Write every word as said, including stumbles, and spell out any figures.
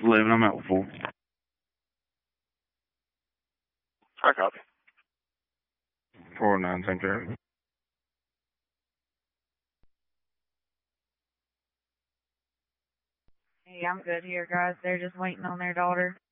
eleven, I'm out four. I copy. four nine, same traffic. Hey, I'm good here, guys. They're just waiting on their daughter.